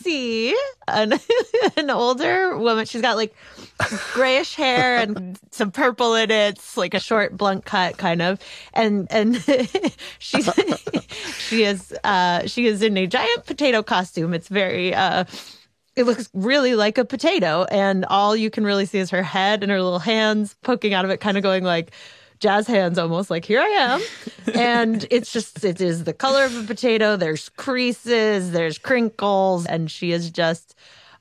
see an older woman. She's got like grayish hair and some purple in it. It's like a short blunt cut kind of. And she is in a giant potato costume. It's very it looks really like a potato, and all you can really see is her head and her little hands poking out of it, kind of going like jazz hands, almost like, here I am. And it is the color of a potato. There's creases, there's crinkles, and she is just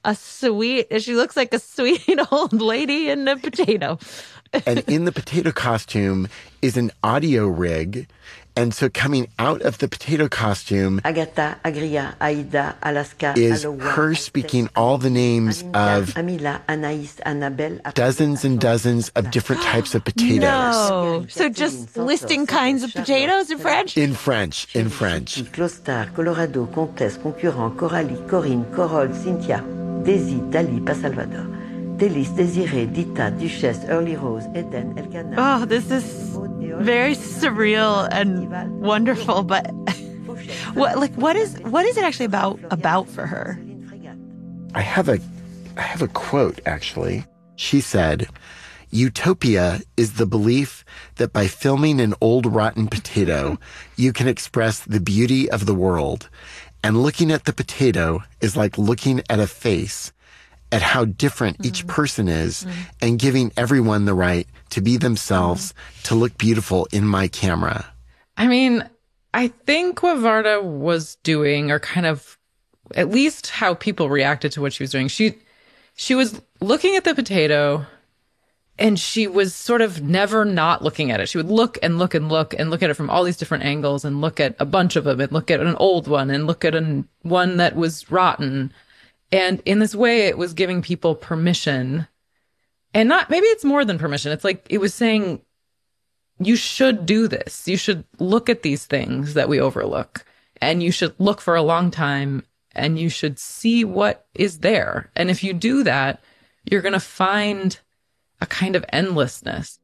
she looks like a sweet old lady in a potato. And in the potato costume is an audio rig. And so coming out of the potato costume Agatha, Agria, Aida, Alaska, is Aloha, her speaking all the names of Amila, Anaïs, Annabelle, dozens and dozens of different types of potatoes. No. So just listing kinds of potatoes in French? In French. Clostar, Colorado, Comtesse, Concurrent, Coralie, Corinne, Corol, Cynthia, Daisy, Dali, Pa Salvador, Délice, Désirée, Dita, Duchesse, Early Rose, Eden, Elkanah. Oh, this is very surreal and wonderful, but what is it actually about for her? I have a quote, actually. She said, "Utopia is the belief that by filming an old rotten potato, you can express the beauty of the world. And looking at the potato is like looking at a face, at how different each person is, and giving everyone the right to be themselves, to look beautiful in my camera." I mean, I think what Varda was doing, or kind of at least how people reacted to what she was doing, she was looking at the potato, and she was sort of never not looking at it. She would look and look and look and look at it from all these different angles, and look at a bunch of them, and look at an old one, and look at one that was rotten. And in this way, it was giving people permission, and maybe it's more than permission. It's like it was saying, you should do this. You should look at these things that we overlook, and you should look for a long time, and you should see what is there. And if you do that, you're going to find a kind of endlessness.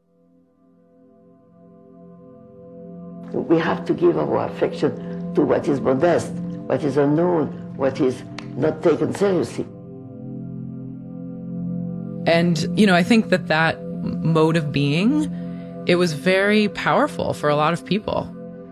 We have to give our affection to what is modest, what is unknown, what is not taken seriously. And, I think that mode of being, it was very powerful for a lot of people.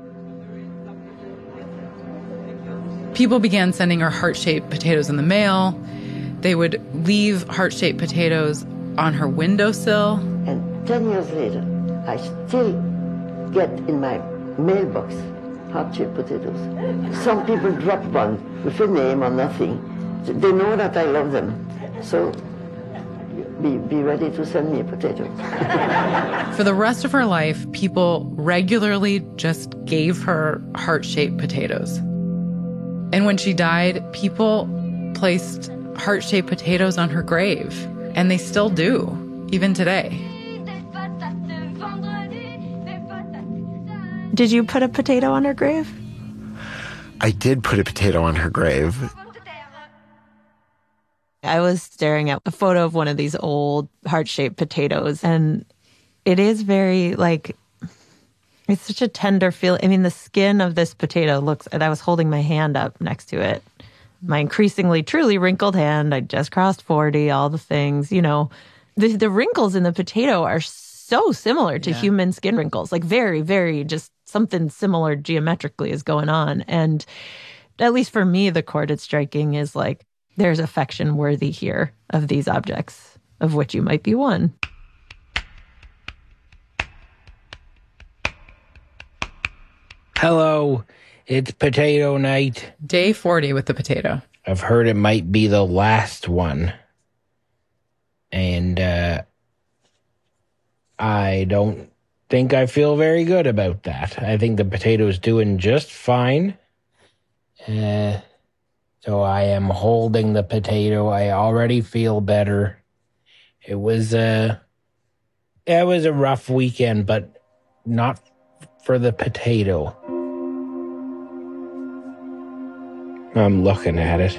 People began sending her heart-shaped potatoes in the mail. They would leave heart-shaped potatoes on her windowsill. And 10 years later, I still get in my mailbox heart-shaped potatoes. Some people drop one with a name or nothing. They know that I love them. So be ready to send me a potato. For the rest of her life, people regularly just gave her heart-shaped potatoes. And when she died, people placed heart-shaped potatoes on her grave. And they still do, even today. Did you put a potato on her grave? I did put a potato on her grave. I was staring at a photo of one of these old heart-shaped potatoes, and it is very, it's such a tender feel. I mean, the skin of this potato looks, and I was holding my hand up next to it, my increasingly truly wrinkled hand. I just crossed 40, all the things, the wrinkles in the potato are so similar to human skin wrinkles, like very, very, just something similar geometrically is going on. And at least for me, the chord it's striking is like, there's affection worthy here of these objects, of which you might be one. Hello, it's potato night. Day 40 with the potato. I've heard it might be the last one. And I don't think I feel very good about that. I think the potato's doing just fine. So I am holding the potato. I already feel better. It was a rough weekend, but not for the potato. I'm looking at it.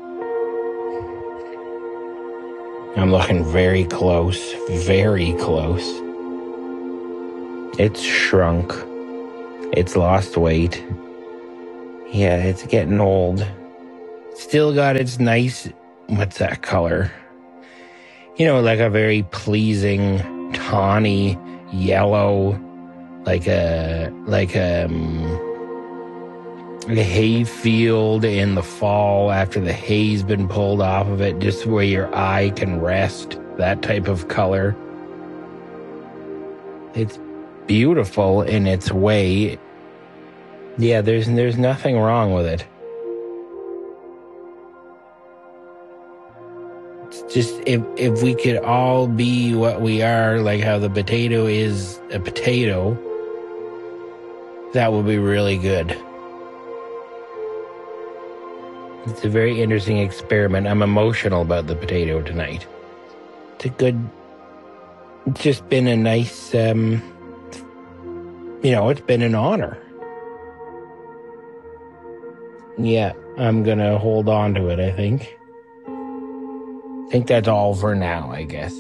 I'm looking very close, very close. It's shrunk. It's lost weight. Yeah, it's getting old. still got its nice, what's that color? You know, like a very pleasing tawny yellow, like a hay field in the fall after the hay's been pulled off of it, just where your eye can rest, that type of color. It's beautiful in its way. Yeah, there's nothing wrong with it. It's just if we could all be what we are, like how the potato is a potato, that would be really good. It's a very interesting experiment. I'm emotional about the potato tonight. It's just been a nice, it's been an honor. Yeah, I'm going to hold on to it, I think. I think that's all for now, I guess.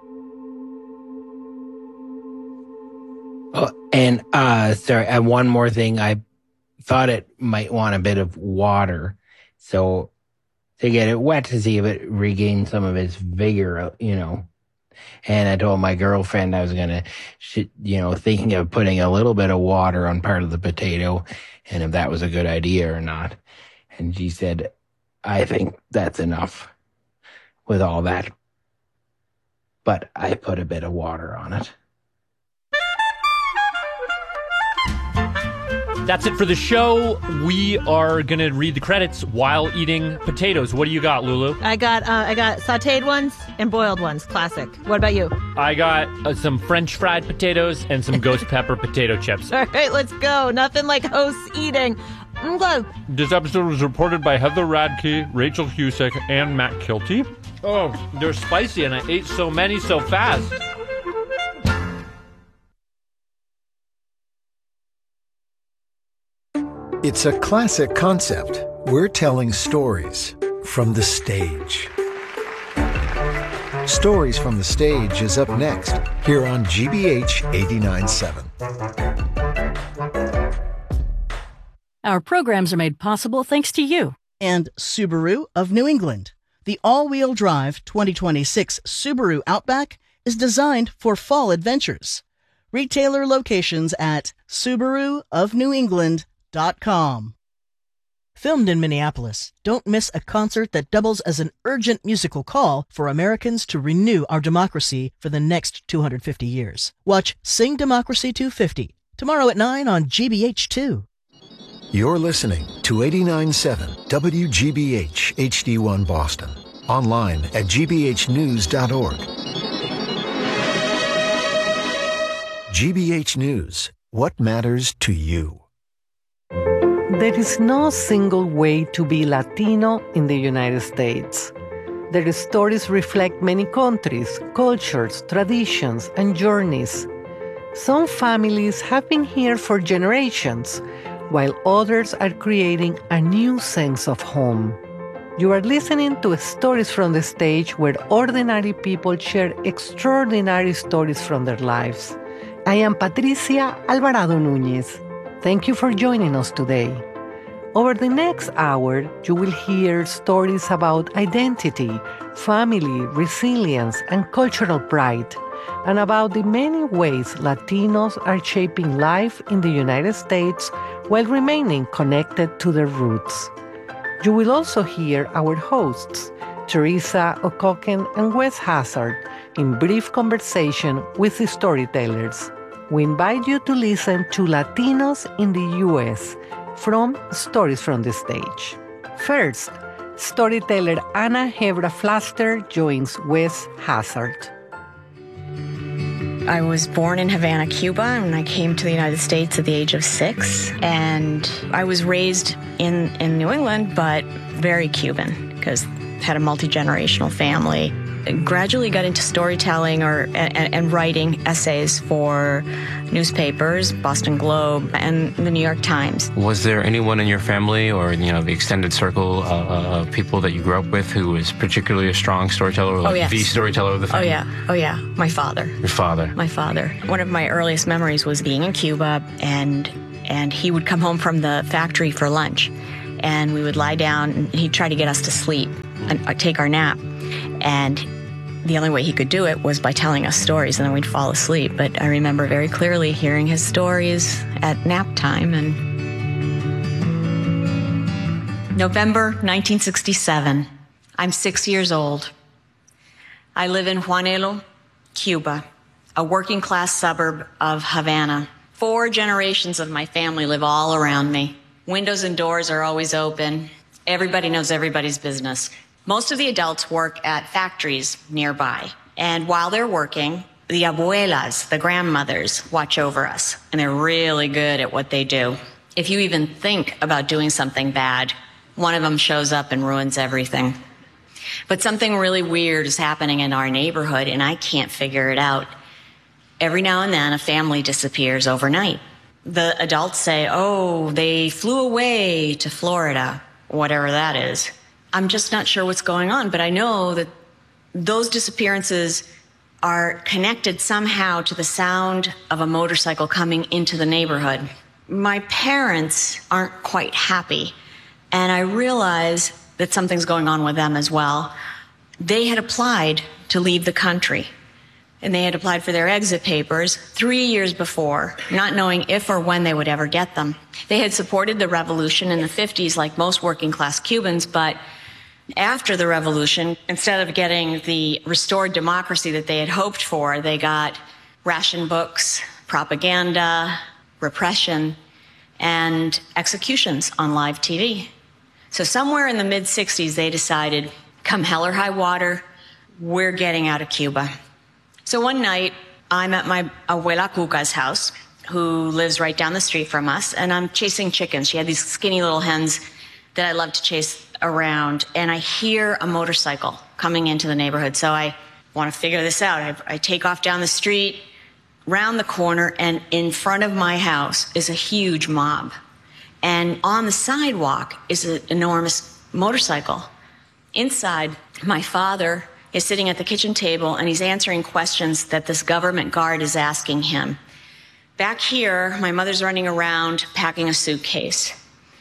Oh, and, sorry, and one more thing. I thought it might want a bit of water. So to get it wet to see if it regained some of its vigor, And I told my girlfriend I was going to, thinking of putting a little bit of water on part of the potato and if that was a good idea or not. And she said, I think that's enough with all that. But I put a bit of water on it. That's it for the show. We are going to read the credits while eating potatoes. What do you got, Lulu? I got sautéed ones and boiled ones. Classic. What about you? I got some French fried potatoes and some ghost pepper potato chips. All right, let's go. Nothing like hosts eating. Okay. This episode was reported by Heather Radke, Rachel Husick, and Matt Kilty. Oh, they're spicy, and I ate so many so fast. It's a classic concept. We're telling stories from the stage. Stories from the Stage is up next here on GBH 89.7. Our programs are made possible thanks to you. And Subaru of New England. The all-wheel drive 2026 Subaru Outback is designed for fall adventures. Retailer locations at SubaruofNewEngland.com. Filmed in Minneapolis, don't miss a concert that doubles as an urgent musical call for Americans to renew our democracy for the next 250 years. Watch Sing Democracy 250 tomorrow at 9 on GBH2. You're listening to 89.7 WGBH HD1 Boston. Online at gbhnews.org. GBH News. What matters to you? There is no single way to be Latino in the United States. Their stories reflect many countries, cultures, traditions, and journeys. Some families have been here for generations, while others are creating a new sense of home. You are listening to Stories from the Stage, where ordinary people share extraordinary stories from their lives. I am Patricia Alvarado Núñez. Thank you for joining us today. Over the next hour, you will hear stories about identity, family, resilience, and cultural pride, and about the many ways Latinos are shaping life in the United States while remaining connected to their roots. You will also hear our hosts, Teresa O'Cocken and Wes Hazard, in brief conversation with the storytellers. We invite you to listen to Latinos in the U.S. from Stories from the Stage. First, storyteller Ana Hebra Flaster joins Wes Hazard. I was born in Havana, Cuba, and I came to the United States at the age of 6. And I was raised in New England, but very Cuban, because I had a multi-generational family. I gradually got into storytelling and writing essays for newspapers, Boston Globe, and the New York Times. Was there anyone in your family or, the extended circle of people that you grew up with who was particularly a strong storyteller, or yes. The storyteller of the family? Oh, yeah. My father. Your father. My father. One of my earliest memories was being in Cuba, and he would come home from the factory for lunch. and we would lie down, and he'd try to get us to sleep and take our nap. And the only way he could do it was by telling us stories, and then we'd fall asleep. But I remember very clearly hearing his stories at nap time. And November 1967. I'm 6 years old. I live in Juanelo, Cuba, a working-class suburb of Havana. 4 generations of my family live all around me. Windows and doors are always open. Everybody knows everybody's business. Most of the adults work at factories nearby. And while they're working, the abuelas, the grandmothers, watch over us. And they're really good at what they do. If you even think about doing something bad, one of them shows up and ruins everything. But something really weird is happening in our neighborhood, and I can't figure it out. Every now and then, a family disappears overnight. The adults say, oh, they flew away to Florida, whatever that is. I'm just not sure what's going on, but I know that those disappearances are connected somehow to the sound of a motorcycle coming into the neighborhood. My parents aren't quite happy, and I realize that something's going on with them as well. They had applied to leave the country, and they had applied for their exit papers 3 years before, not knowing if or when they would ever get them. They had supported the revolution in the 50s like most working-class Cubans, but after the revolution, instead of getting the restored democracy that they had hoped for, they got ration books, propaganda, repression, and executions on live TV. So somewhere in the mid-60s, they decided, come hell or high water, we're getting out of Cuba. So one night, I'm at my abuela Cuca's house, who lives right down the street from us, and I'm chasing chickens. She had these skinny little hens that I love to chase around, and I hear a motorcycle coming into the neighborhood. So I want to figure this out. I take off down the street, round the corner, and in front of my house is a huge mob. And on the sidewalk is an enormous motorcycle. Inside, my father is sitting at the kitchen table, and he's answering questions that this government guard is asking him. Back here, my mother's running around packing a suitcase.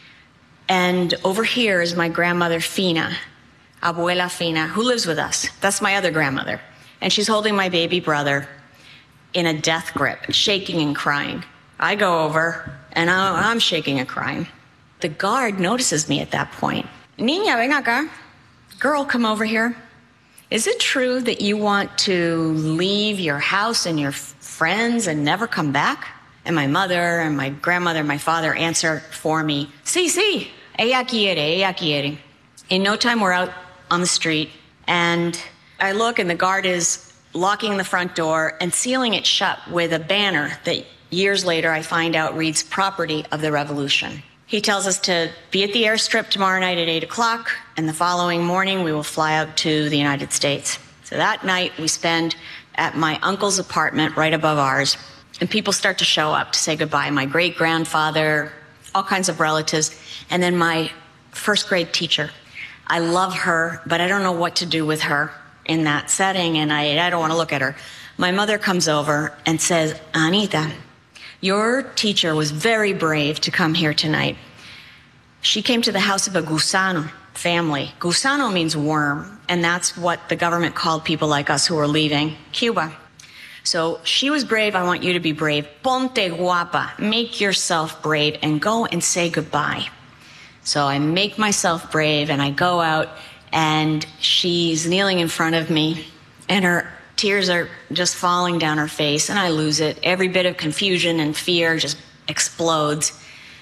And over here is my grandmother, Fina, Abuela Fina, who lives with us. That's my other grandmother. And she's holding my baby brother in a death grip, shaking and crying. I go over, and I'm shaking and crying. The guard notices me at that point. Niña, ven acá. Girl, come over here. Is it true that you want to leave your house and your friends and never come back? And my mother and my grandmother and my father answer for me, sí, ella quiere. In no time, we're out on the street, and I look, and the guard is locking the front door and sealing it shut with a banner that years later I find out reads property of the revolution. He tells us to be at the airstrip tomorrow night at 8 o'clock, and the following morning we will fly out to the United States. So that night we spend at my uncle's apartment right above ours, and people start to show up to say goodbye. My great-grandfather, all kinds of relatives, and then my first grade teacher. I love her, but I don't know what to do with her in that setting, and I don't want to look at her. My mother comes over and says, Anita, your teacher was very brave to come here tonight. She came to the house of a gusano family. Gusano means worm, and that's what the government called people like us who were leaving Cuba. So she was brave. I want you to be brave. Ponte guapa. Make yourself brave and go and say goodbye. So I make myself brave, and I go out, and she's kneeling in front of me, and her tears are just falling down her face, and I lose it. Every bit of confusion and fear just explodes.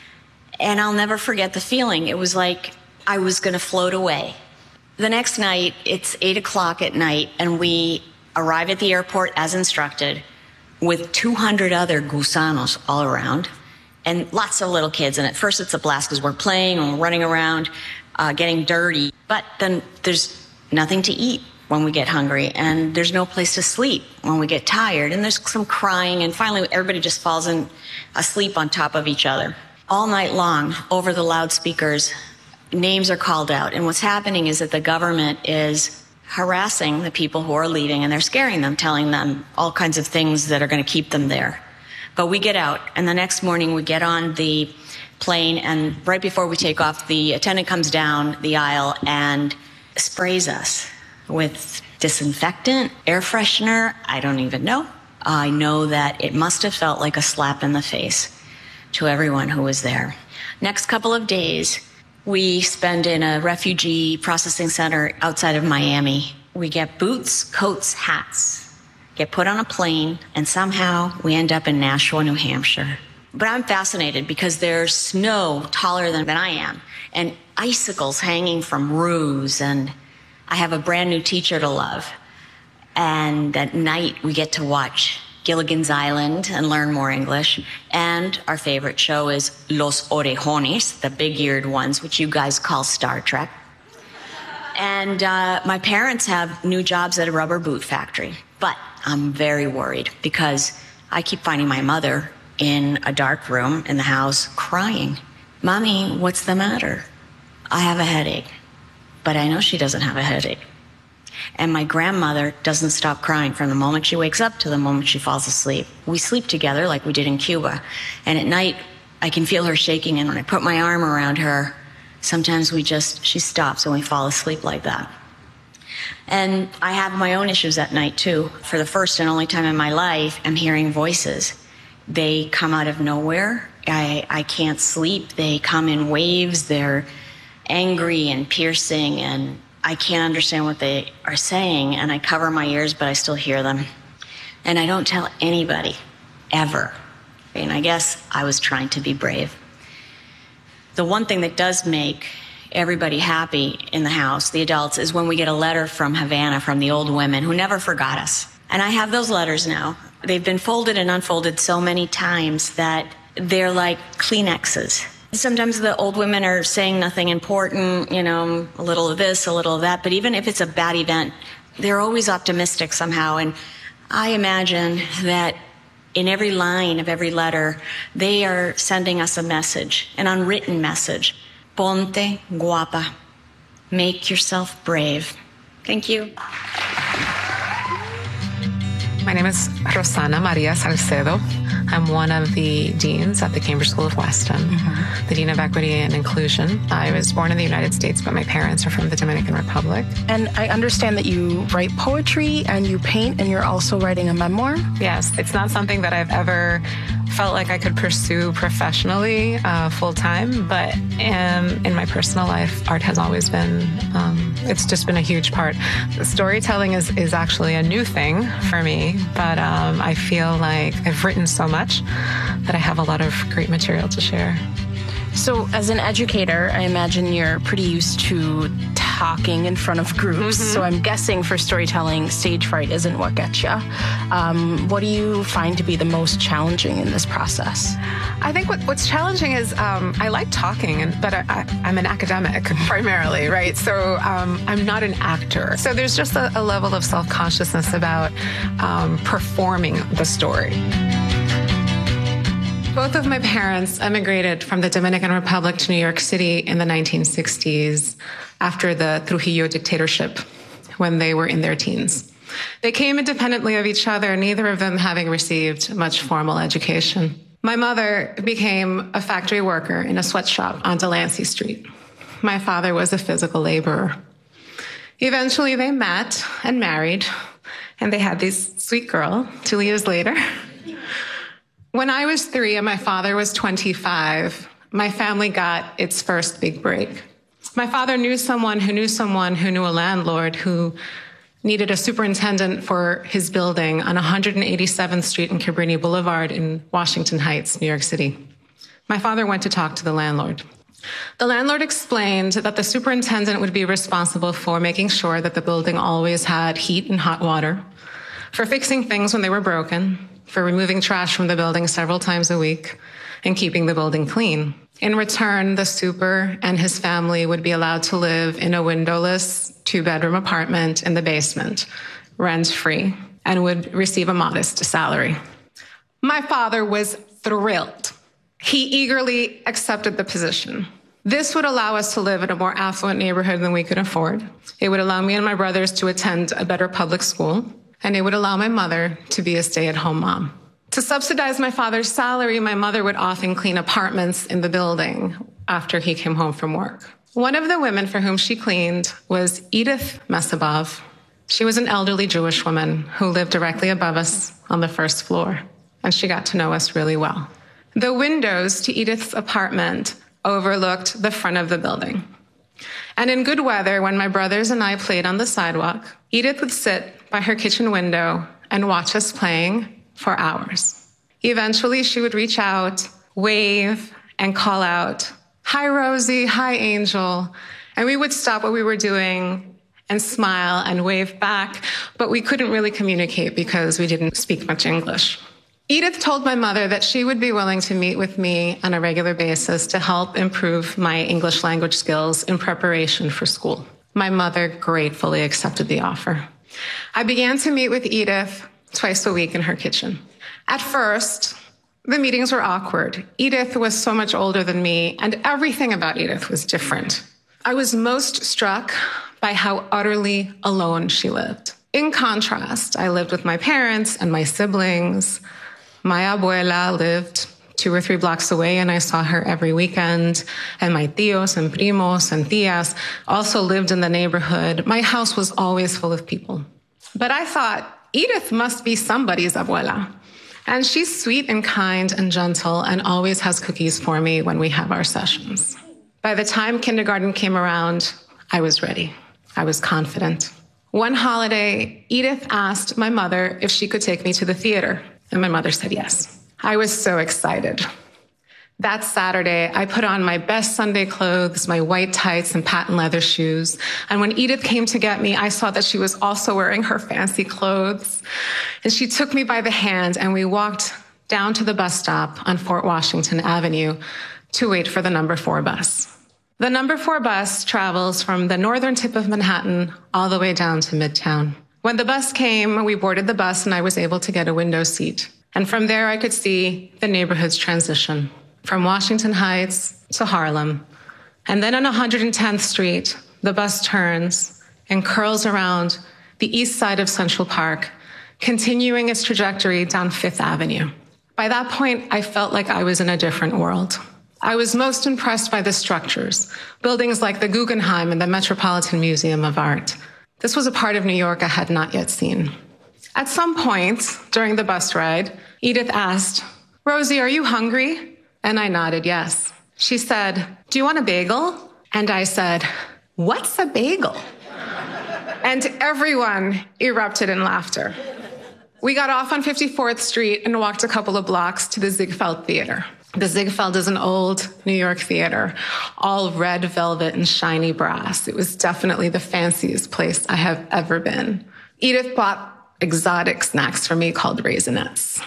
And I'll never forget the feeling. It was like I was going to float away. The next night, it's 8 o'clock at night, and we arrive at the airport as instructed with 200 other gusanos all around and lots of little kids. And at first it's a blast because we're playing and we're running around, getting dirty. But then there's nothing to eat when we get hungry, and there's no place to sleep when we get tired, and there's some crying, and finally everybody just falls asleep on top of each other. All night long, over the loudspeakers, names are called out, and what's happening is that the government is harassing the people who are leaving, and they're scaring them, telling them all kinds of things that are going to keep them there. But we get out, and the next morning we get on the plane, and right before we take off, the attendant comes down the aisle and sprays us with disinfectant, air freshener, I don't even know. I know that it must have felt like a slap in the face to everyone who was there. Next couple of days, we spend in a refugee processing center outside of Miami. We get boots, coats, hats, get put on a plane, and somehow we end up in Nashua, New Hampshire. But I'm fascinated because there's snow taller than I am, and icicles hanging from roofs, and I have a brand new teacher to love. And at night, we get to watch Gilligan's Island and learn more English. And our favorite show is Los Orejones, the big-eared ones, which you guys call Star Trek. And my parents have new jobs at a rubber boot factory. But I'm very worried because I keep finding my mother in a dark room in the house crying. Mommy, what's the matter? I have a headache. But I know she doesn't have a headache. And my grandmother doesn't stop crying from the moment she wakes up to the moment she falls asleep. We sleep together like we did in Cuba. And at night, I can feel her shaking. And when I put my arm around her, sometimes she stops and we fall asleep like that. And I have my own issues at night, too. For the first and only time in my life, I'm hearing voices. They come out of nowhere. I can't sleep. They come in waves. They're angry and piercing, and I can't understand what they are saying, and I cover my ears, but I still hear them. And I don't tell anybody, ever. And I guess I was trying to be brave. The one thing that does make everybody happy in the house, the adults, is when we get a letter from Havana, from the old women who never forgot us. And I have those letters now. They've been folded and unfolded so many times that they're like Kleenexes. Sometimes the old women are saying nothing important, a little of this, a little of that. But even if it's a bad event, they're always optimistic somehow. And I imagine that in every line of every letter, they are sending us a message, an unwritten message. Ponte guapa. Make yourself brave. Thank you. My name is Rosana Maria Salcedo. I'm one of the deans at the Cambridge School of Weston, the Dean of Equity and Inclusion. I was born in the United States, but my parents are from the Dominican Republic. And I understand that you write poetry and you paint, and you're also writing a memoir? Yes, it's not something that I've ever felt like I could pursue professionally full-time, but in my personal life, art has always been, it's just been a huge part. Storytelling is actually a new thing for me, but I feel like I've written so much that I have a lot of great material to share. So as an educator, I imagine you're pretty used to talking in front of groups. So I'm guessing for storytelling, stage fright isn't what gets you. What do you find to be the most challenging in this process? I think what's challenging is I like talking, but I'm an academic primarily, right? So I'm not an actor. So there's just a level of self-consciousness about performing the story. Both of my parents emigrated from the Dominican Republic to New York City in the 1960s after the Trujillo dictatorship when they were in their teens. They came independently of each other, neither of them having received much formal education. My mother became a factory worker in a sweatshop on Delancey Street. My father was a physical laborer. Eventually they met and married, and they had this sweet girl 2 years later. When I was 3 and my father was 25, my family got its first big break. My father knew someone who knew someone who knew a landlord who needed a superintendent for his building on 187th Street and Cabrini Boulevard in Washington Heights, New York City. My father went to talk to the landlord. The landlord explained that the superintendent would be responsible for making sure that the building always had heat and hot water, for fixing things when they were broken, for removing trash from the building several times a week, and keeping the building clean. In return, the super and his family would be allowed to live in a windowless 2-bedroom apartment in the basement, rent-free, and would receive a modest salary. My father was thrilled. He eagerly accepted the position. This would allow us to live in a more affluent neighborhood than we could afford. It would allow me and my brothers to attend a better public school, and it would allow my mother to be a stay-at-home mom. To subsidize my father's salary, my mother would often clean apartments in the building after he came home from work. One of the women for whom she cleaned was Edith Mesabov. She was an elderly Jewish woman who lived directly above us on the first floor, and she got to know us really well. The windows to Edith's apartment overlooked the front of the building. And in good weather, when my brothers and I played on the sidewalk, Edith would sit by her kitchen window and watch us playing for hours. Eventually, she would reach out, wave, and call out, "Hi, Rosie. Hi, Angel." And we would stop what we were doing and smile and wave back, but we couldn't really communicate because we didn't speak much English. Edith told my mother that she would be willing to meet with me on a regular basis to help improve my English language skills in preparation for school. My mother gratefully accepted the offer. I began to meet with Edith twice a week in her kitchen. At first, the meetings were awkward. Edith was so much older than me, and everything about Edith was different. I was most struck by how utterly alone she lived. In contrast, I lived with my parents and my siblings. My abuela lived 2 or 3 blocks away, and I saw her every weekend. And my tios and primos and tias also lived in the neighborhood. My house was always full of people. But I thought, Edith must be somebody's abuela. And she's sweet and kind and gentle and always has cookies for me when we have our sessions. By the time kindergarten came around, I was ready. I was confident. One holiday, Edith asked my mother if she could take me to the theater. And my mother said yes. I was so excited. That Saturday, I put on my best Sunday clothes, my white tights and patent leather shoes. And when Edith came to get me, I saw that she was also wearing her fancy clothes. And she took me by the hand and we walked down to the bus stop on Fort Washington Avenue to wait for the number 4 bus. The number 4 bus travels from the northern tip of Manhattan all the way down to Midtown. When the bus came, we boarded the bus and I was able to get a window seat. And from there, I could see the neighborhood's transition from Washington Heights to Harlem. And then on 110th Street, the bus turns and curls around the east side of Central Park, continuing its trajectory down 5th Avenue. By that point, I felt like I was in a different world. I was most impressed by the structures, buildings like the Guggenheim and the Metropolitan Museum of Art. This was a part of New York I had not yet seen. At some point during the bus ride, Edith asked, "Rosie, are you hungry?" And I nodded yes. She said, "Do you want a bagel?" And I said, "What's a bagel?" And everyone erupted in laughter. We got off on 54th Street and walked a couple of blocks to the Ziegfeld Theater. The Ziegfeld is an old New York theater, all red velvet and shiny brass. It was definitely the fanciest place I have ever been. Edith bought exotic snacks for me called Raisinets.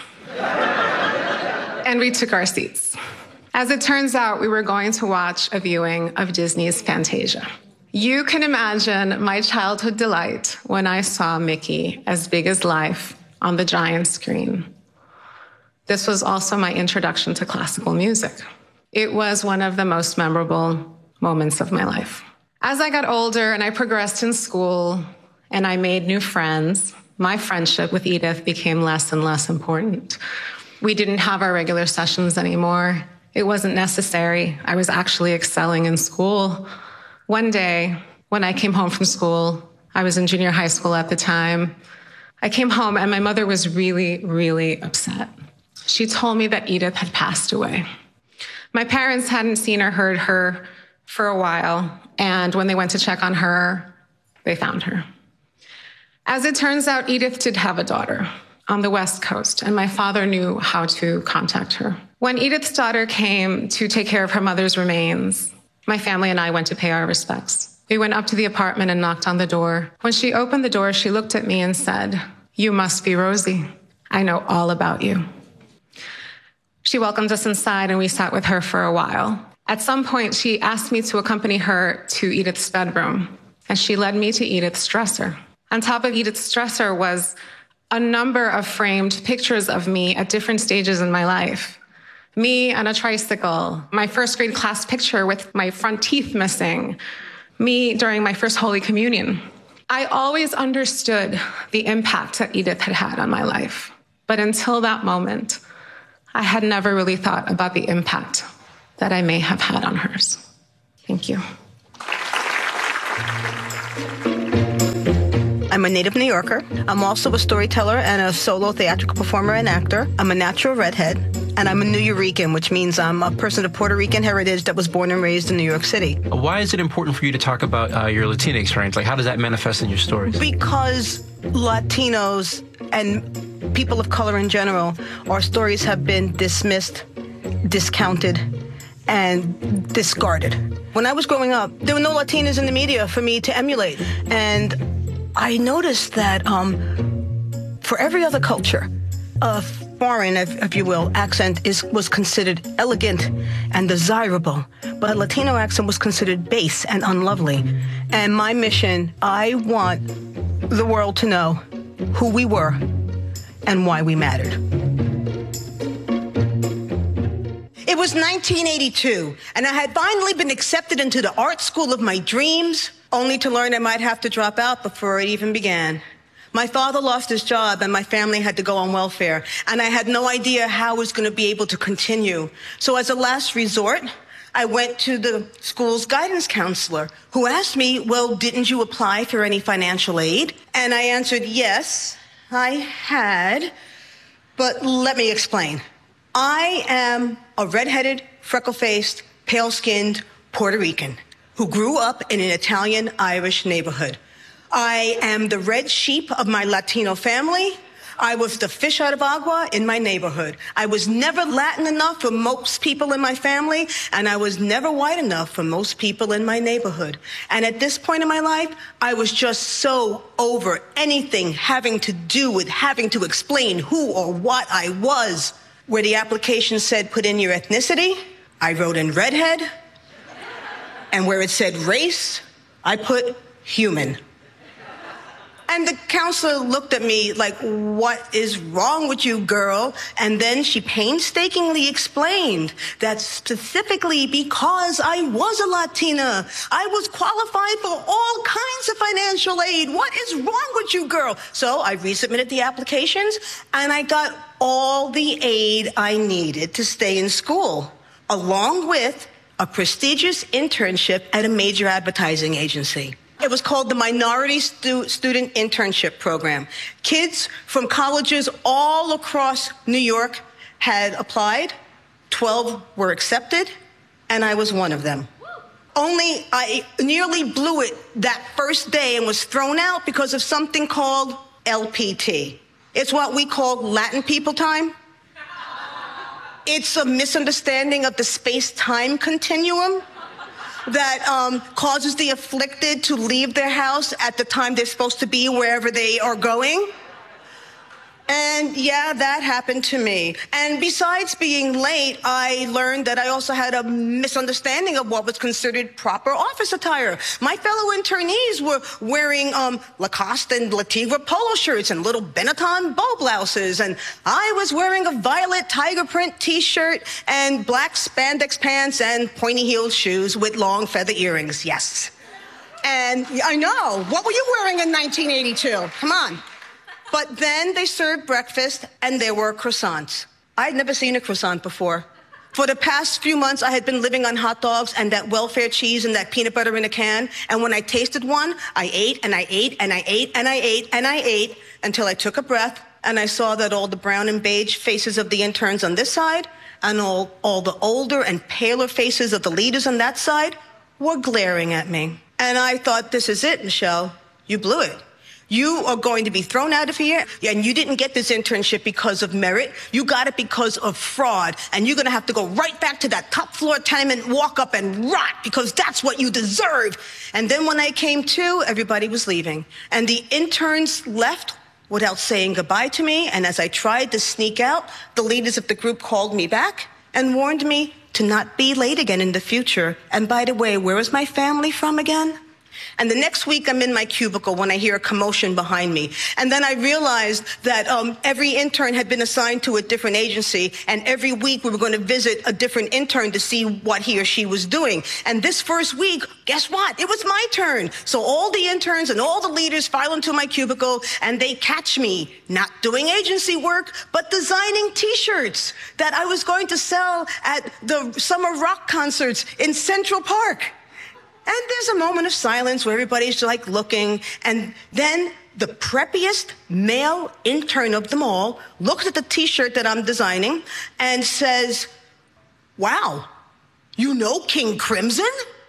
And we took our seats. As it turns out, we were going to watch a viewing of Disney's Fantasia. You can imagine my childhood delight when I saw Mickey as big as life on the giant screen. This was also my introduction to classical music. It was one of the most memorable moments of my life. As I got older and I progressed in school and I made new friends, my friendship with Edith became less and less important. We didn't have our regular sessions anymore. It wasn't necessary. I was actually excelling in school. One day, when I came home from school, I was in junior high school at the time, I came home and my mother was really, really upset. She told me that Edith had passed away. My parents hadn't seen or heard her for a while, and when they went to check on her, they found her. As it turns out, Edith did have a daughter on the West Coast, and my father knew how to contact her. When Edith's daughter came to take care of her mother's remains, my family and I went to pay our respects. We went up to the apartment and knocked on the door. When she opened the door, she looked at me and said, "You must be Rosie. I know all about you." She welcomed us inside and we sat with her for a while. At some point, she asked me to accompany her to Edith's bedroom, and she led me to Edith's dresser. On top of Edith's dresser was a number of framed pictures of me at different stages in my life. Me on a tricycle, my first grade class picture with my front teeth missing, me during my first Holy Communion. I always understood the impact that Edith had had on my life. But until that moment, I had never really thought about the impact that I may have had on hers. Thank you. I'm a native New Yorker. I'm also a storyteller and a solo theatrical performer and actor. I'm a natural redhead, and I'm a Nuyorican, which means I'm a person of Puerto Rican heritage that was born and raised in New York City. Why is it important for you to talk about your Latina experience? Like, how does that manifest in your stories? Because Latinos and people of color in general, our stories have been dismissed, discounted, and discarded. When I was growing up, there were no Latinas in the media for me to emulate. And I noticed that for every other culture, a foreign, if you will, accent was considered elegant and desirable, but a Latino accent was considered base and unlovely. And my mission, I want the world to know who we were and why we mattered. It was 1982, and I had finally been accepted into the art school of my dreams, only to learn I might have to drop out before it even began. My father lost his job, and my family had to go on welfare, and I had no idea how I was going to be able to continue. So as a last resort, I went to the school's guidance counselor, who asked me, well, didn't you apply for any financial aid? And I answered, yes, I had, but let me explain. I am a redheaded, freckle-faced, pale-skinned Puerto Rican who grew up in an Italian-Irish neighborhood. I am the red sheep of my Latino family. I was the fish out of agua in my neighborhood. I was never Latin enough for most people in my family, and I was never white enough for most people in my neighborhood. And at this point in my life, I was just so over anything having to do with having to explain who or what I was. Where the application said put in your ethnicity, I wrote in redhead. And where it said race, I put human. And the counselor looked at me like, what is wrong with you, girl? And then she painstakingly explained that specifically because I was a Latina, I was qualified for all kinds of financial aid. What is wrong with you, girl? So I resubmitted the applications, and I got all the aid I needed to stay in school, along with a prestigious internship at a major advertising agency. It was called the Minority Student Internship Program. Kids from colleges all across New York had applied. 12 were accepted, and I was one of them. Only I nearly blew it that first day and was thrown out because of something called LPT. It's what we call Latin people time. It's a misunderstanding of the space-time continuum that causes the afflicted to leave their house at the time they're supposed to be wherever they are going. And yeah, that happened to me. And besides being late, I learned that I also had a misunderstanding of what was considered proper office attire. My fellow internees were wearing Lacoste and Le Tigre polo shirts and little Benetton bow blouses. And I was wearing a violet tiger print t-shirt and black spandex pants and pointy-heeled shoes with long feather earrings, yes. And I know, what were you wearing in 1982? Come on. But then they served breakfast, and there were croissants. I'd never seen a croissant before. For the past few months, I had been living on hot dogs and that welfare cheese and that peanut butter in a can. And when I tasted one, I ate and I ate and I ate and I ate and I ate until I took a breath, and I saw that all the brown and beige faces of the interns on this side and all the older and paler faces of the leaders on that side were glaring at me. And I thought, this is it, Michelle. You blew it. You are going to be thrown out of here, and you didn't get this internship because of merit. You got it because of fraud, and you're going to have to go right back to that top floor tenement, walk up and rot, because that's what you deserve. And then when I came to, everybody was leaving, and the interns left without saying goodbye to me. And as I tried to sneak out, the leaders of the group called me back and warned me to not be late again in the future. And by the way, where is my family from again? And the next week, I'm in my cubicle when I hear a commotion behind me. And then I realized that every intern had been assigned to a different agency, and every week we were going to visit a different intern to see what he or she was doing. And this first week, guess what? It was my turn. So all the interns and all the leaders file into my cubicle, and they catch me not doing agency work, but designing T-shirts that I was going to sell at the summer rock concerts in Central Park. And there's a moment of silence where everybody's like looking, and then the preppiest male intern of them all looks at the T-shirt that I'm designing and says, "Wow, you know King Crimson?"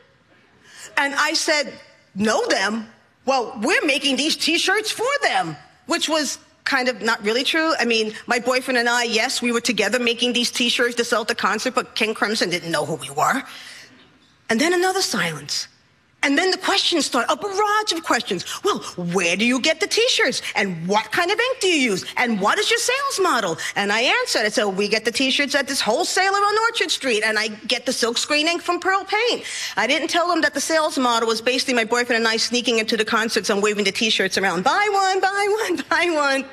And I said, "Know them? Well, we're making these T-shirts for them," which was kind of not really true. I mean, my boyfriend and I, yes, we were together making these T-shirts to sell at the concert, but King Crimson didn't know who we were. And then another silence. And then the questions start, a barrage of questions. Well, where do you get the T-shirts? And what kind of ink do you use? And what is your sales model? And I answered, I said, we get the T-shirts at this wholesaler on Orchard Street, and I get the silkscreen ink from Pearl Paint. I didn't tell them that the sales model was basically my boyfriend and I sneaking into the concerts and waving the T-shirts around. Buy one, buy one, buy one.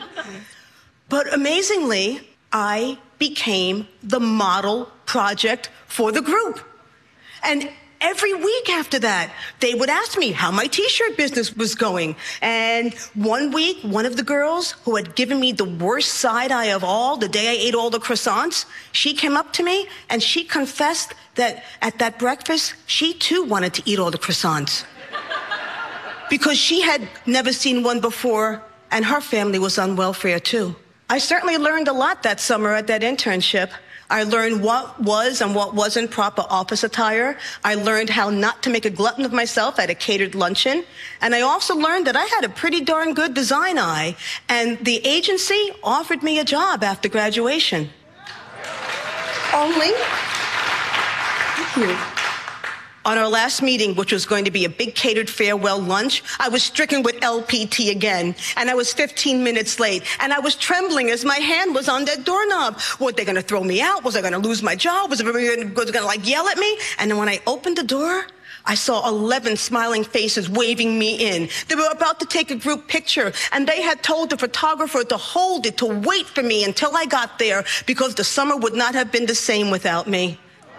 But amazingly, I became the model project for the group. And every week after that, they would ask me how my T-shirt business was going. And one week, one of the girls who had given me the worst side eye of all, the day I ate all the croissants, she came up to me and she confessed that at that breakfast, she too wanted to eat all the croissants. Because she had never seen one before, and her family was on welfare too. I certainly learned a lot that summer at that internship. I learned what was and what wasn't proper office attire. I learned how not to make a glutton of myself at a catered luncheon. And I also learned that I had a pretty darn good design eye. And the agency offered me a job after graduation. Only, thank you. On our last meeting, which was going to be a big catered farewell lunch, I was stricken with LPT again, and I was 15 minutes late, and I was trembling as my hand was on that doorknob. Were they going to throw me out? Was I going to lose my job? Was everybody going to like yell at me? And then when I opened the door, I saw 11 smiling faces waving me in. They were about to take a group picture, and they had told the photographer to hold it, to wait for me until I got there, because the summer would not have been the same without me.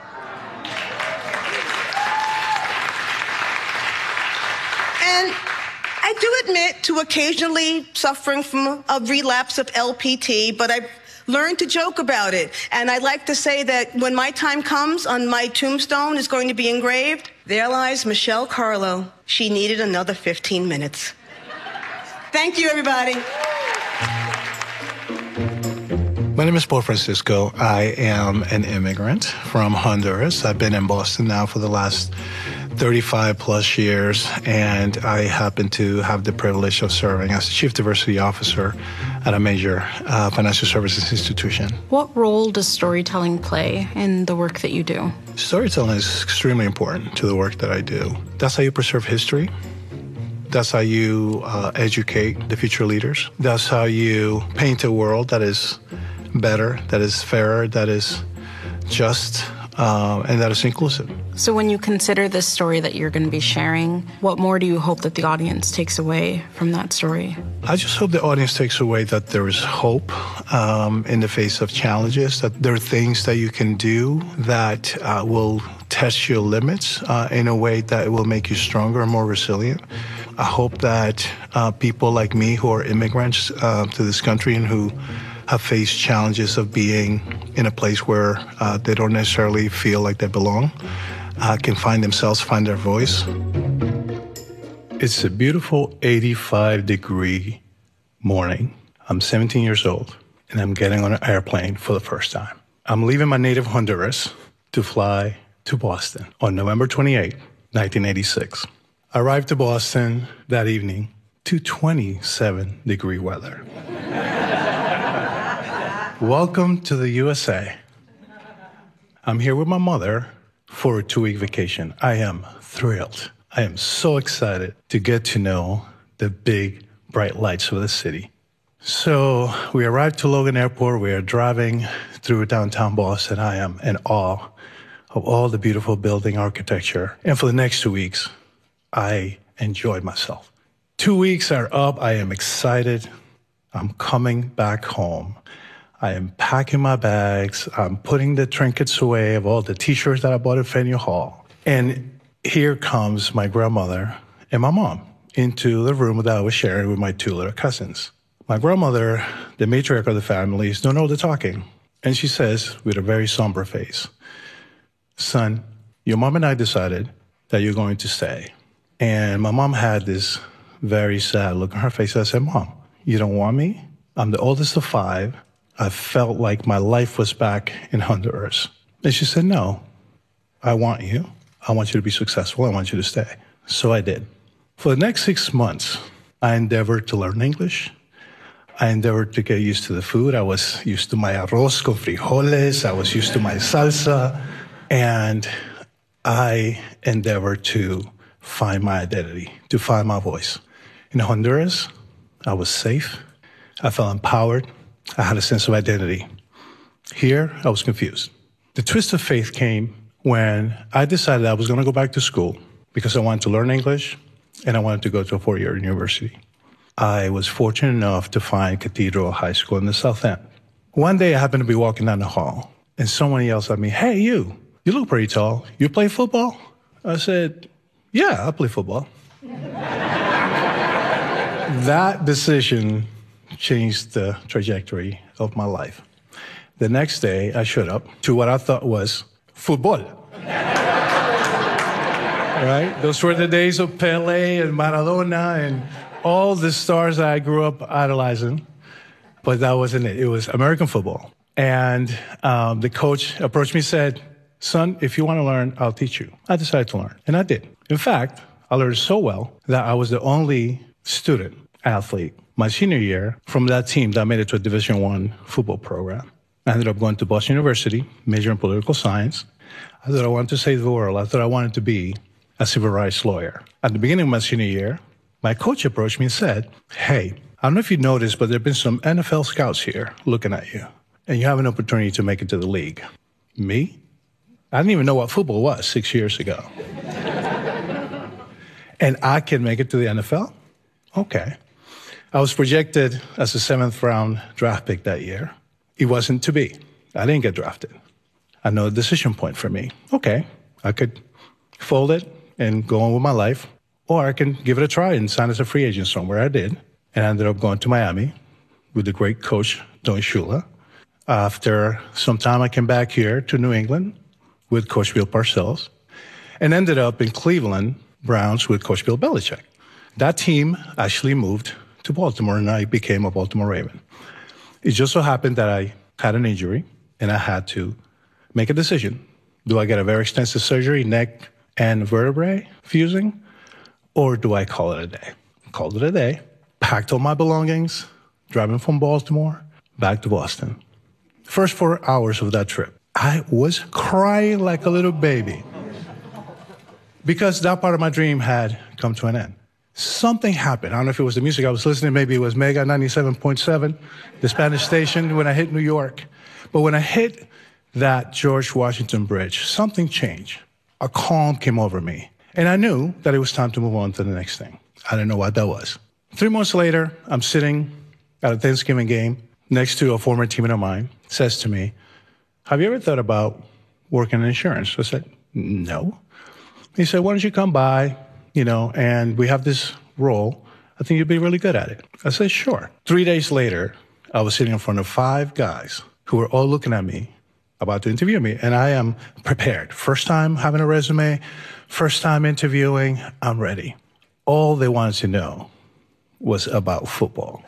And I do admit to occasionally suffering from a relapse of LPT, but I've learned to joke about it. And I like to say that when my time comes, on my tombstone is going to be engraved, "There lies Michelle Carlo. She needed another 15 minutes." Thank you, everybody. My name is Paul Francisco. I am an immigrant from Honduras. I've been in Boston now for the last 35 plus years, and I happen to have the privilege of serving as Chief Diversity Officer at a major financial services institution. What role does storytelling play in the work that you do? Storytelling is extremely important to the work that I do. That's how you preserve history. That's how you educate the future leaders. That's how you paint a world that is better, that is fairer, that is just, and that is inclusive. So when you consider this story that you're going to be sharing, what more do you hope that the audience takes away from that story? I just hope the audience takes away that there is hope in the face of challenges, that there are things that you can do that will test your limits in a way that will make you stronger and more resilient. I hope that people like me who are immigrants to this country and who have faced challenges of being in a place where they don't necessarily feel like they belong, can find themselves, find their voice. It's a beautiful 85-degree morning. I'm 17 years old, and I'm getting on an airplane for the first time. I'm leaving my native Honduras to fly to Boston on November 28, 1986. I arrived to Boston that evening to 27-degree weather. Welcome to the USA. I'm here with my mother for a 2-week vacation. I am thrilled. I am so excited to get to know the big, bright lights of the city. So we arrived to Logan Airport. We are driving through downtown Boston. I am in awe of all the beautiful building architecture. And for the next 2 weeks, I enjoyed myself. 2 weeks are up. I am excited. I'm coming back home. I am packing my bags. I'm putting the trinkets away of all the T-shirts that I bought at Faneuil Hall. And here comes my grandmother and my mom into the room that I was sharing with my 2 little cousins. My grandmother, the matriarch of the family, is doing all the talking. And she says, with a very somber face, "Son, your mom and I decided that you're going to stay." And my mom had this very sad look on her face. I said, "Mom, you don't want me? I'm the oldest of 5. I felt like my life was back in Honduras." And she said, "No, I want you. I want you to be successful. I want you to stay." So I did. For the next 6 months, I endeavored to learn English. I endeavored to get used to the food. I was used to my arroz con frijoles. I was used to my salsa. And I endeavored to find my identity, to find my voice. In Honduras, I was safe. I felt empowered. I had a sense of identity. Here, I was confused. The twist of faith came when I decided I was going to go back to school because I wanted to learn English and I wanted to go to a 4-year university. I was fortunate enough to find Cathedral High School in the South End. One day, I happened to be walking down the hall and someone yells at me, "Hey, you look pretty tall. You play football?" I said, "Yeah, I play football." That decision changed the trajectory of my life. The next day, I showed up to what I thought was football. Right? Those were the days of Pelé and Maradona and all the stars that I grew up idolizing. But that wasn't it. It was American football. And the coach approached me and said, "Son, if you want to learn, I'll teach you." I decided to learn, and I did. In fact, I learned so well that I was the only student athlete my senior year from that team that made it to a Division I football program. I ended up going to Boston University, major in political science. I thought I wanted to save the world. I thought I wanted to be a civil rights lawyer. At the beginning of my senior year, my coach approached me and said, "Hey, I don't know if you noticed, but there have been some NFL scouts here looking at you, and you have an opportunity to make it to the league." Me? I didn't even know what football was 6 years ago. And I can make it to the NFL? Okay. I was projected as a 7th-round draft pick that year. It wasn't to be. I didn't get drafted. Another decision point for me. Okay, I could fold it and go on with my life, or I can give it a try and sign as a free agent somewhere. I did, and I ended up going to Miami with the great coach, Don Shula. After some time, I came back here to New England with Coach Bill Parcells, and ended up in Cleveland Browns with Coach Bill Belichick. That team actually moved to Baltimore, and I became a Baltimore Raven. It just so happened that I had an injury, and I had to make a decision. Do I get a very extensive surgery, neck and vertebrae fusing, or do I call it a day? Called it a day, packed all my belongings, driving from Baltimore back to Boston. First 4 hours of that trip, I was crying like a little baby because that part of my dream had come to an end. Something happened. I don't know if it was the music I was listening, maybe it was Mega 97.7, the Spanish station, when I hit New York. But when I hit that George Washington Bridge, something changed. A calm came over me. And I knew that it was time to move on to the next thing. I didn't know what that was. 3 months later, I'm sitting at a Thanksgiving game next to a former teammate of mine, says to me, "Have you ever thought about working in insurance?" I said, "No." He said, "Why don't you come by, and we have this role. I think you'd be really good at it." I said, "Sure." 3 days later, I was sitting in front of 5 guys who were all looking at me, about to interview me, and I am prepared. First time having a resume, first time interviewing, I'm ready. All they wanted to know was about football.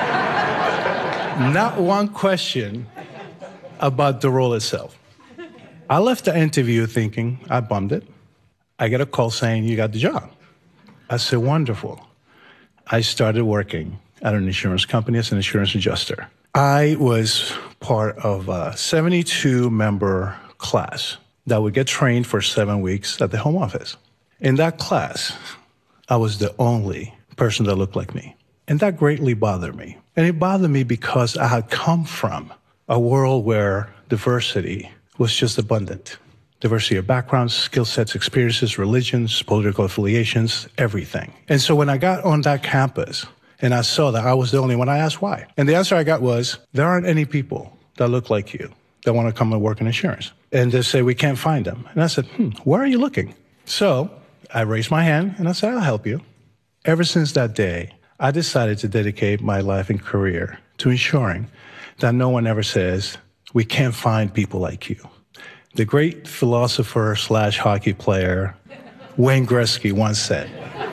Not one question about the role itself. I left the interview thinking, I bummed it. I get a call saying, "You got the job." I said, "Wonderful." I started working at an insurance company as an insurance adjuster. I was part of a 72-member class that would get trained for 7 weeks at the home office. In that class, I was the only person that looked like me. And that greatly bothered me. And it bothered me because I had come from a world where diversity was just abundant. Diversity of backgrounds, skill sets, experiences, religions, political affiliations, everything. And so when I got on that campus and I saw that I was the only one, I asked why. And the answer I got was, there aren't any people that look like you that want to come and work in insurance. And they say, we can't find them. And I said, where are you looking? So I raised my hand and I said, I'll help you. Ever since that day, I decided to dedicate my life and career to ensuring that no one ever says, we can't find people like you. The great philosopher / hockey player, Wayne Gretzky, once said,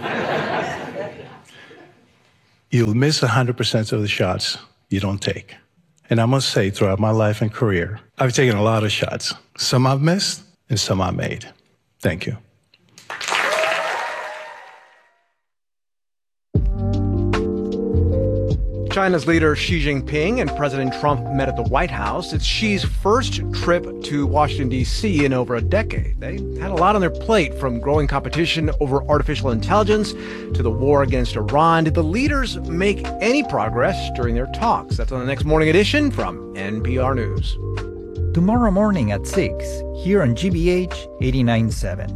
you'll miss 100% of the shots you don't take. And I must say, throughout my life and career, I've taken a lot of shots. Some I've missed and some I've made. Thank you. China's leader Xi Jinping and President Trump met at the White House. It's Xi's first trip to Washington, D.C. in over a decade. They had a lot on their plate, from growing competition over artificial intelligence to the war against Iran. Did the leaders make any progress during their talks? That's on the next Morning Edition from NPR News. Tomorrow morning at 6, here on GBH 89.7.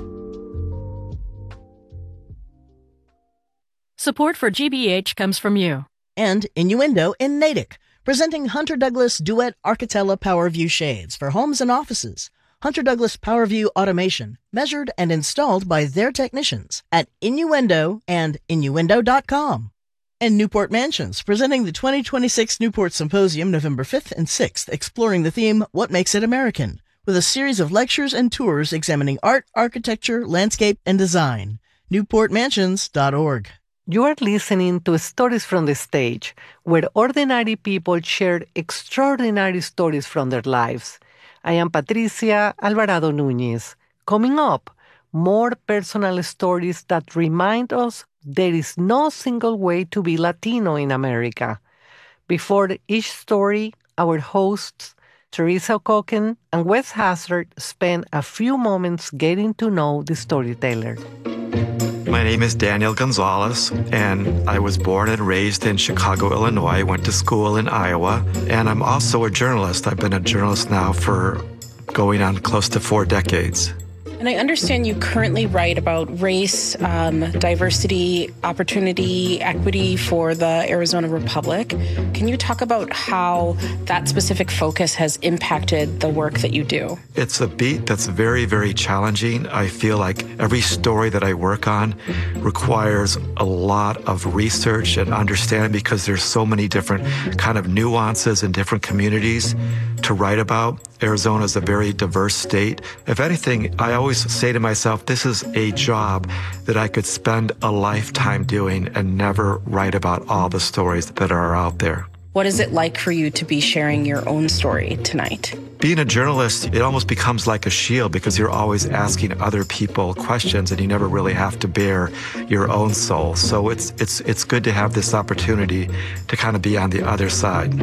Support for GBH comes from you. And Innuendo in Natick, presenting Hunter Douglas Duet Architella PowerView shades for homes and offices. Hunter Douglas PowerView automation, measured and installed by their technicians at Innuendo and Innuendo.com. And Newport Mansions, presenting the 2026 Newport Symposium November 5th and 6th, exploring the theme, What Makes It American, with a series of lectures and tours examining art, architecture, landscape, and design. NewportMansions.org. You are listening to Stories from the Stage, where ordinary people share extraordinary stories from their lives. I am Patricia Alvarado Núñez. Coming up, more personal stories that remind us there is no single way to be Latino in America. Before each story, our hosts, Teresa O'Cocken and Wes Hazard, spend a few moments getting to know the storyteller. My name is Daniel Gonzalez, and I was born and raised in Chicago, Illinois. Went to school in Iowa, and I'm also a journalist. I've been a journalist now for going on close to 4 decades. And I understand you currently write about race, diversity, opportunity, equity for the Arizona Republic. Can you talk about how that specific focus has impacted the work that you do? It's a beat that's very, very challenging. I feel like every story that I work on requires a lot of research and understanding, because there's so many different kind of nuances in different communities to write about. Arizona is a very diverse state. If anything, I always say to myself, this is a job that I could spend a lifetime doing and never write about all the stories that are out there. What is it like for you to be sharing your own story tonight? Being a journalist, it almost becomes like a shield, because you're always asking other people questions and you never really have to bare your own soul. So it's good to have this opportunity to kind of be on the other side.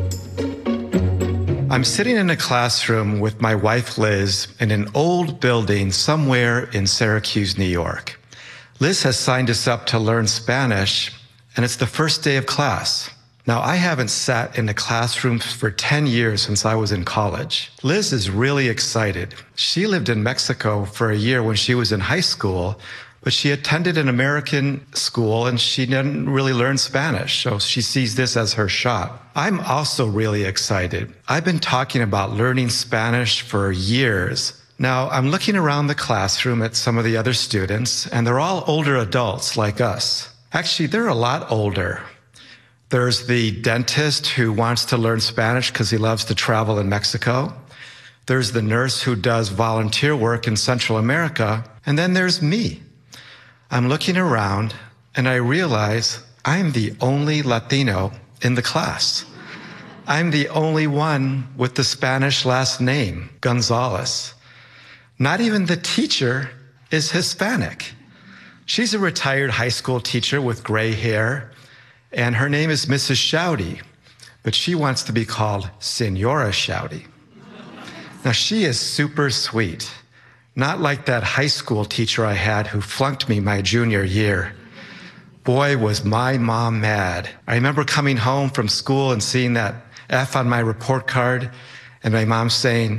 I'm sitting in a classroom with my wife, Liz, in an old building somewhere in Syracuse, New York. Liz has signed us up to learn Spanish, and it's the first day of class. Now, I haven't sat in a classroom for 10 years since I was in college. Liz is really excited. She lived in Mexico for a year when she was in high school, but she attended an American school and she didn't really learn Spanish, so she sees this as her shot. I'm also really excited. I've been talking about learning Spanish for years. Now, I'm looking around the classroom at some of the other students, and they're all older adults like us. Actually, they're a lot older. There's the dentist who wants to learn Spanish because he loves to travel in Mexico. There's the nurse who does volunteer work in Central America. And then there's me. I'm looking around and I realize I'm the only Latino in the class. I'm the only one with the Spanish last name, Gonzalez. Not even the teacher is Hispanic. She's a retired high school teacher with gray hair, and her name is Mrs. Shouty, but she wants to be called Senora Shouty. Now, she is super sweet. Not like that high school teacher I had who flunked me my junior year. Boy, was my mom mad. I remember coming home from school and seeing that F on my report card and my mom saying,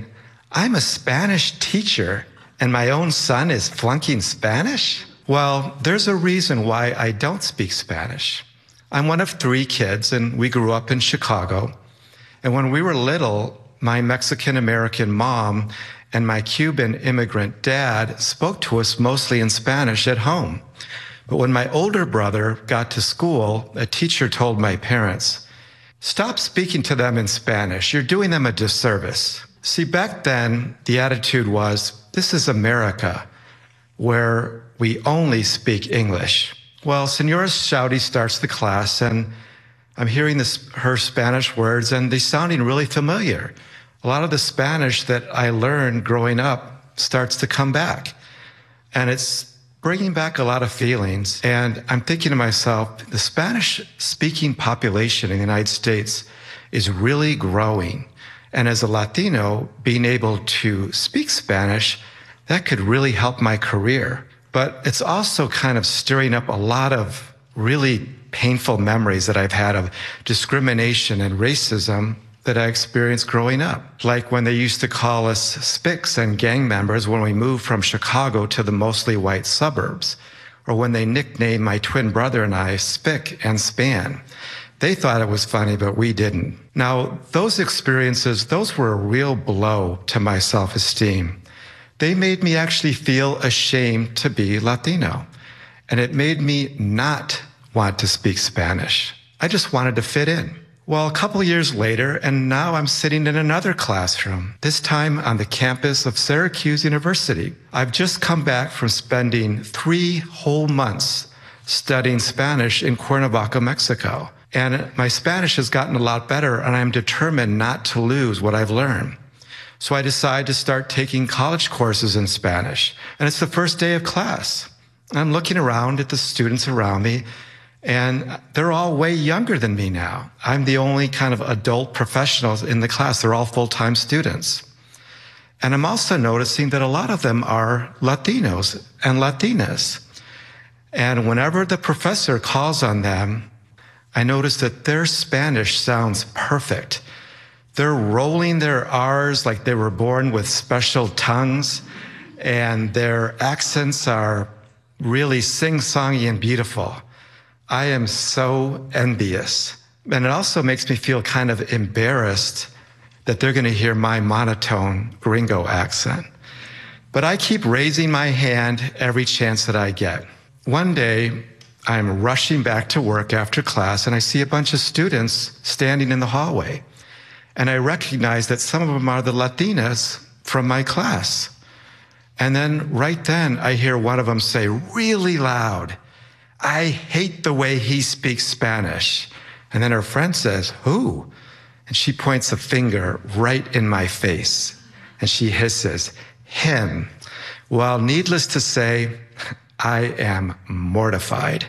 I'm a Spanish teacher and my own son is flunking Spanish? Well, there's a reason why I don't speak Spanish. I'm one of 3 kids and we grew up in Chicago. And when we were little, my Mexican-American mom and my Cuban immigrant dad spoke to us mostly in Spanish at home. But when my older brother got to school, a teacher told my parents, "Stop speaking to them in Spanish. You're doing them a disservice." See, back then, the attitude was, this is America, where we only speak English. Well, Senora Shouty starts the class, and I'm hearing her Spanish words, and they're sounding really familiar. A lot of the Spanish that I learned growing up starts to come back. And it's bringing back a lot of feelings. And I'm thinking to myself, the Spanish-speaking population in the United States is really growing. And as a Latino, being able to speak Spanish, that could really help my career. But it's also kind of stirring up a lot of really painful memories that I've had of discrimination and racism that I experienced growing up. Like when they used to call us spics and gang members when we moved from Chicago to the mostly white suburbs. Or when they nicknamed my twin brother and I Spick and Span. They thought it was funny, but we didn't. Now, those experiences, those were a real blow to my self-esteem. They made me actually feel ashamed to be Latino. And it made me not want to speak Spanish. I just wanted to fit in. Well, a couple of years later, and now I'm sitting in another classroom, this time on the campus of Syracuse University. I've just come back from spending 3 whole months studying Spanish in Cuernavaca, Mexico. And my Spanish has gotten a lot better, and I'm determined not to lose what I've learned. So I decided to start taking college courses in Spanish. And it's the first day of class. I'm looking around at the students around me, and they're all way younger than me now. I'm the only kind of adult professional in the class. They're all full-time students. And I'm also noticing that a lot of them are Latinos and Latinas. And whenever the professor calls on them, I notice that their Spanish sounds perfect. They're rolling their R's like they were born with special tongues, and their accents are really sing-songy and beautiful. I am so envious. And it also makes me feel kind of embarrassed that they're going to hear my monotone gringo accent. But I keep raising my hand every chance that I get. One day, I'm rushing back to work after class, and I see a bunch of students standing in the hallway. And I recognize that some of them are the Latinas from my class. And then right then, I hear one of them say really loud, "I hate the way he speaks Spanish." And then her friend says, "Who?" And she points a finger right in my face. And she hisses, "Him." Well, needless to say, I am mortified.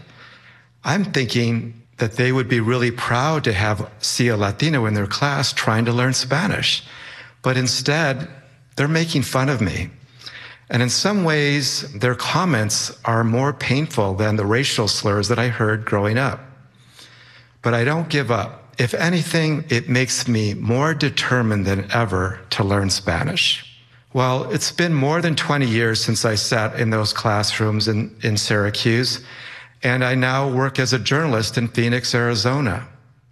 I'm thinking that they would be really proud to see a Latino in their class trying to learn Spanish. But instead, they're making fun of me. And in some ways, their comments are more painful than the racial slurs that I heard growing up. But I don't give up. If anything, it makes me more determined than ever to learn Spanish. Well, it's been more than 20 years since I sat in those classrooms in Syracuse, and I now work as a journalist in Phoenix, Arizona.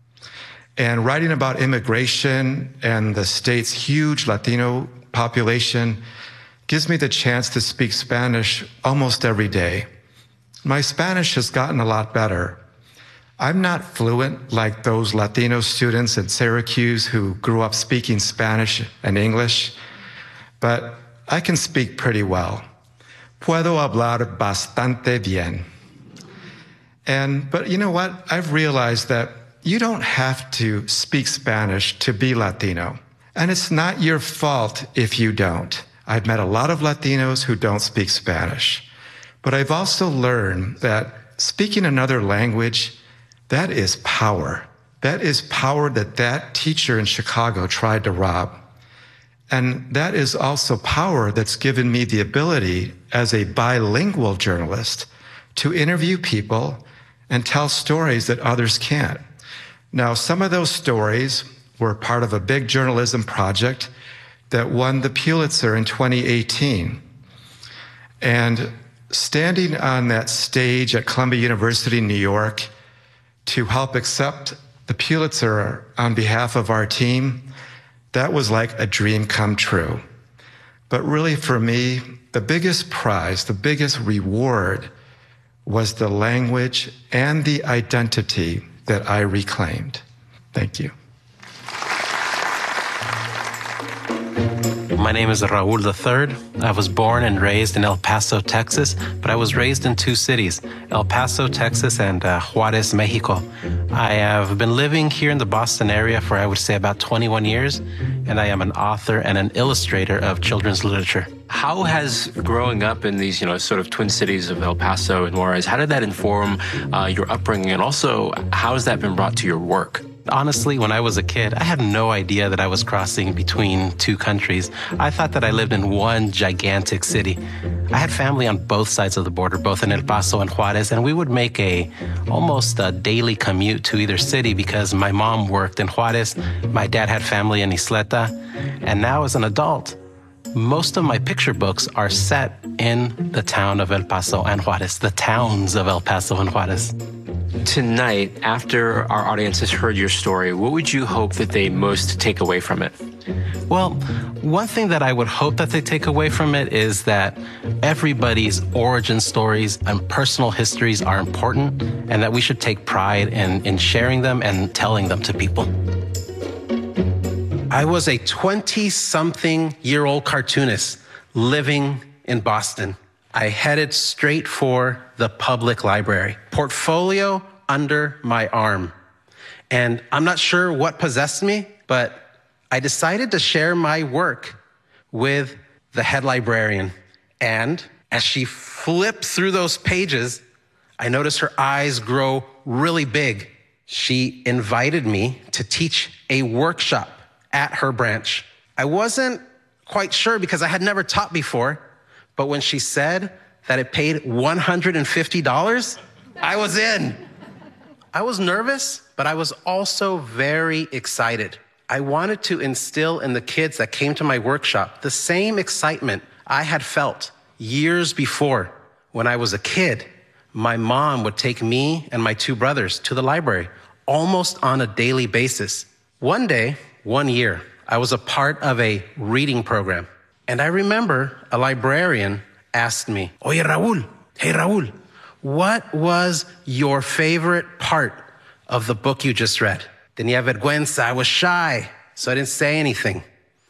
And writing about immigration and the state's huge Latino population gives me the chance to speak Spanish almost every day. My Spanish has gotten a lot better. I'm not fluent like those Latino students at Syracuse who grew up speaking Spanish and English, but I can speak pretty well. Puedo hablar bastante bien. But you know what? I've realized that you don't have to speak Spanish to be Latino. And it's not your fault if you don't. I've met a lot of Latinos who don't speak Spanish. But I've also learned that speaking another language, that is power. That is power that teacher in Chicago tried to rob. And that is also power that's given me the ability as a bilingual journalist to interview people and tell stories that others can't. Now, some of those stories were part of a big journalism project that won the Pulitzer in 2018. And standing on that stage at Columbia University in New York to help accept the Pulitzer on behalf of our team, that was like a dream come true. But really for me, the biggest prize, the biggest reward was the language and the identity that I reclaimed. Thank you. My name is Raul III. I was born and raised in El Paso, Texas, but I was raised in two cities, El Paso, Texas, and Juarez, Mexico. I have been living here in the Boston area for, I would say, about 21 years, and I am an author and an illustrator of children's literature. How has growing up in these, sort of twin cities of El Paso and Juarez, how did that inform your upbringing? And also, how has that been brought to your work? Honestly, when I was a kid, I had no idea that I was crossing between two countries. I thought that I lived in one gigantic city. I had family on both sides of the border, both in El Paso and Juarez, and we would make almost a daily commute to either city because my mom worked in Juarez, my dad had family in Isleta, and now as an adult, most of my picture books are set in the town of El Paso and Juarez, the towns of El Paso and Juarez. Tonight, after our audience has heard your story, what would you hope that they most take away from it? Well, one thing that I would hope that they take away from it is that everybody's origin stories and personal histories are important and that we should take pride in sharing them and telling them to people. I was a 20-something-year-old cartoonist living in Boston. I headed straight for the public library, portfolio under my arm. And I'm not sure what possessed me, but I decided to share my work with the head librarian. And as she flipped through those pages, I noticed her eyes grow really big. She invited me to teach a workshop at her branch. I wasn't quite sure because I had never taught before, but when she said that it paid $150, I was in. I was nervous, but I was also very excited. I wanted to instill in the kids that came to my workshop the same excitement I had felt years before. When I was a kid, my mom would take me and my two brothers to the library almost on a daily basis. One day, one year, I was a part of a reading program. And I remember a librarian asked me, Oye, Raul, hey, Raul, what was your favorite part of the book you just read? Tenía vergüenza, I was shy, so I didn't say anything.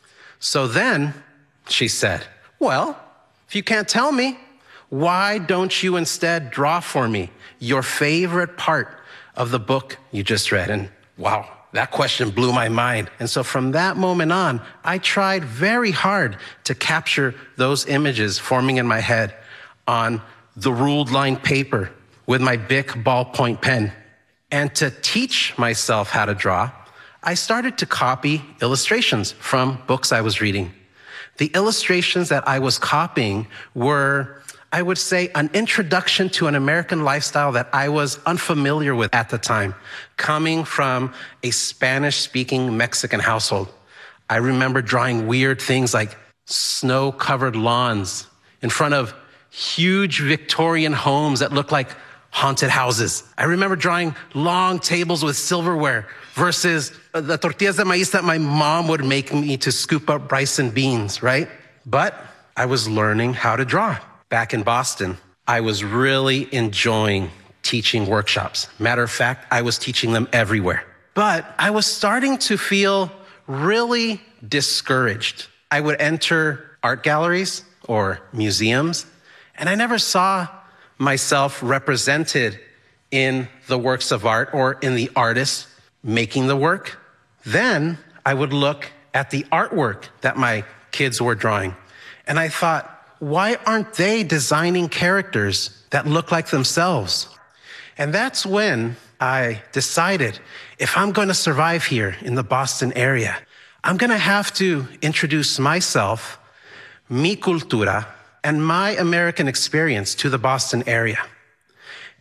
So then she said, well, if you can't tell me, why don't you instead draw for me your favorite part of the book you just read? And wow, that question blew my mind. And so from that moment on, I tried very hard to capture those images forming in my head on the ruled line paper with my Bic ballpoint pen. And to teach myself how to draw, I started to copy illustrations from books I was reading. The illustrations that I was copying were, I would say, an introduction to an American lifestyle that I was unfamiliar with at the time, coming from a Spanish-speaking Mexican household. I remember drawing weird things like snow-covered lawns in front of huge Victorian homes that looked like haunted houses. I remember drawing long tables with silverware versus the tortillas de maíz that my mom would make me to scoop up rice and beans, right? But I was learning how to draw. Back in Boston, I was really enjoying teaching workshops. Matter of fact, I was teaching them everywhere. But I was starting to feel really discouraged. I would enter art galleries or museums, and I never saw myself represented in the works of art or in the artists making the work. Then I would look at the artwork that my kids were drawing, and I thought, why aren't they designing characters that look like themselves? And that's when I decided, if I'm going to survive here in the Boston area, I'm going to have to introduce myself, mi cultura, and my American experience to the Boston area.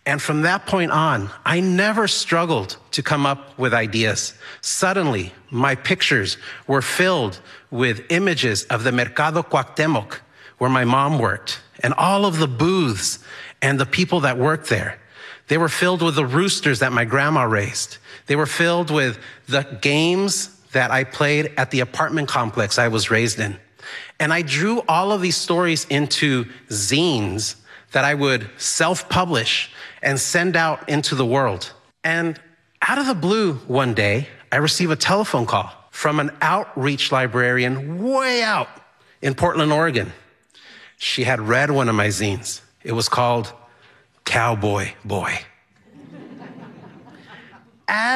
And from that point on, I never struggled to come up with ideas. Suddenly, my pictures were filled with images of the Mercado Cuauhtemoc, where my mom worked, and all of the booths and the people that worked there. They were filled with the roosters that my grandma raised. They were filled with the games that I played at the apartment complex I was raised in. And I drew all of these stories into zines that I would self-publish and send out into the world. And out of the blue one day, I received a telephone call from an outreach librarian way out in Portland, Oregon. She had read one of my zines. It was called Cowboy Boy.